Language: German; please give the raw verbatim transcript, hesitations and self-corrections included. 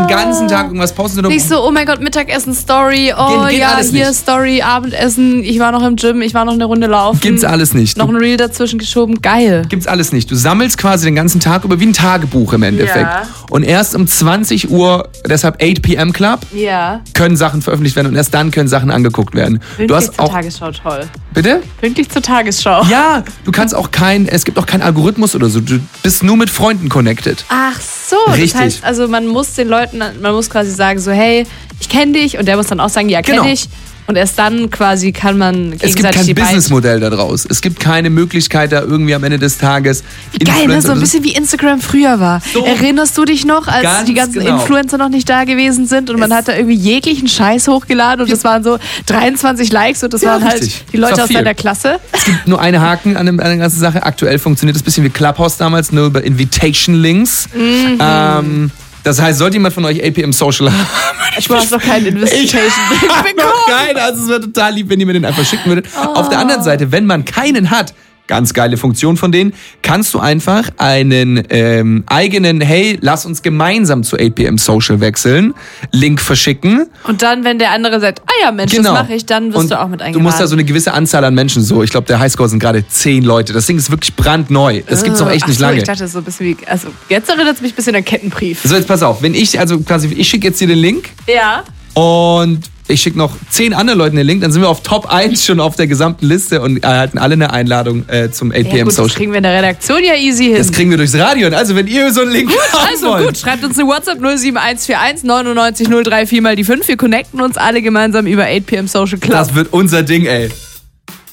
den ganzen Tag irgendwas posten. Nicht so, oh mein Gott, Mittagessen, Story, oh geht, geht ja, hier nicht. Story, Abendessen, ich war noch im Gym, ich war noch eine Runde laufen. Gibt's alles nicht. Noch ein Reel dazwischen geschoben, geil. Gibt's alles nicht. Du sammelst quasi den ganzen Tag über wie ein Tagebuch im Endeffekt. Ja. Und erst um zwanzig Uhr, deshalb acht p m Club, Ja. können Sachen veröffentlicht werden und erst dann können Sachen angeguckt werden. Pünktlich Du hast zur auch, Tagesschau, toll. bitte? Pünktlich zur Tagesschau. Ja, du kannst auch kein, es gibt auch keinen Algorithmus oder so. Du bist nur mit Freunden connected. Ach so, Richtig. das heißt, also man muss den Leuten, man muss quasi sagen so, hey, ich kenne dich und der muss dann auch sagen, ja, kenne Genau. ich. Und erst dann quasi kann man gegenseitig Es gibt kein die beiden... Businessmodell daraus. Es gibt keine Möglichkeit, da irgendwie am Ende des Tages. Wie geil, ne? So ein Influencer- bisschen wie Instagram früher war. So. Erinnerst du dich noch, als Ganz die ganzen genau. Influencer noch nicht da gewesen sind und man Es- hat da irgendwie jeglichen Scheiß hochgeladen und das waren so dreiundzwanzig Likes und das Ja, waren halt richtig. die Das Leute war aus viel. deiner Klasse? Es gibt nur einen Haken an, dem, an der ganzen Sache. Aktuell funktioniert es ein bisschen wie Clubhouse damals, nur über Invitation-Links. Mhm. Ähm, das heißt, sollte jemand von euch A P M Social haben, Ich brauche noch keinen Investigation. ich noch keinen. Also es wäre total lieb, wenn ihr mir den einfach schicken würdet. Oh. Auf der anderen Seite, wenn man keinen hat, ganz geile Funktion von denen, kannst du einfach einen ähm, eigenen, hey, lass uns gemeinsam zu A P M Social wechseln, Link verschicken. Und dann, wenn der andere sagt, ah ja, Mensch, das mache ich, dann wirst Und du auch mit du eingeladen. musst da so eine gewisse Anzahl an Menschen so. Ich glaube, der Highscore sind gerade zehn Leute. Das Ding ist wirklich brandneu. Das gibt's noch echt Ach nicht so, lange. Ich dachte, das ist so ein bisschen wie, also jetzt erinnert es mich ein bisschen an Kettenbrief. So, jetzt pass auf. Wenn ich, also quasi, ich schicke jetzt dir den Link Ja. und ich schicke noch zehn anderen Leuten den Link, dann sind wir auf Top eins schon auf der gesamten Liste und erhalten alle eine Einladung äh, zum A P M Ja, gut, das Social. kriegen wir in der Redaktion ja easy hin. Das kriegen wir durchs Radio. Und also, wenn ihr so einen Link haben Also wollt. gut, schreibt uns eine WhatsApp null sieben eins vier eins neunundneunzig null drei vier mal die fünf. Wir connecten uns alle gemeinsam über acht p m Social Club. Das wird unser Ding, ey.